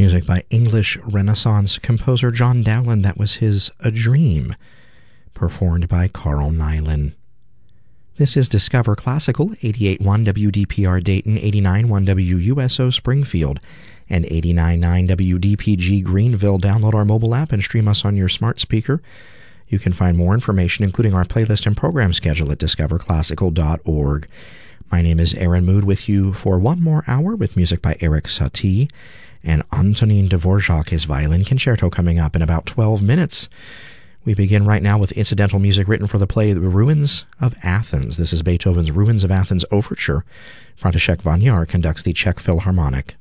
Music by English Renaissance composer John Dowland. That was his A Dream, performed by Carl Nilan. This is Discover Classical, 88.1 WDPR Dayton, 89.1 WUSO Springfield, and 89.9 WDPG Greenville. Download our mobile app and stream us on your smart speaker. You can find more information, including our playlist and program schedule, at discoverclassical.org. My name is Aaron Mood, with you for one more hour with music by Erik Satie and Antonin Dvorak, his violin concerto, coming up in about 12 minutes. We begin right now with incidental music written for the play The Ruins of Athens. This is Beethoven's Ruins of Athens Overture. František Vaňar conducts the Czech Philharmonic.